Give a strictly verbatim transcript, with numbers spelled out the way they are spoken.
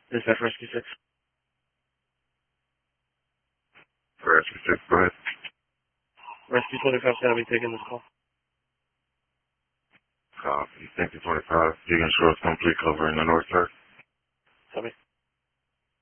Dispatch Rescue six. Rescue six, go ahead. Rescue twenty-five, gotta be taking this call. Copy. Thank you, twenty-five. You can show us complete cover in the north side. Copy.